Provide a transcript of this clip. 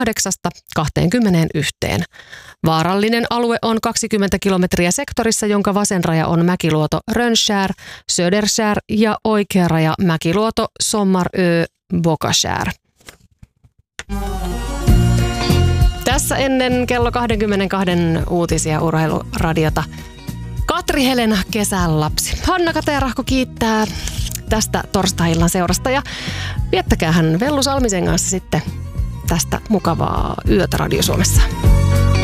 8-21. Vaarallinen alue on 20 kilometriä sektorissa, jonka vasen raja on Mäkiluoto Rönnskär, Söderskär ja oikea raja Mäkiluoto Sommarö Bokaskär. Tässä ennen kello 22 uutisia Urheiluradiota. Katri-Helena kesän lapsi. Hanna-Kata ja Rahko kiittää tästä torstai-illan seurasta ja viettäkäähän Vellu Salmisen kanssa sitten tästä mukavaa yötä Radio Suomessa.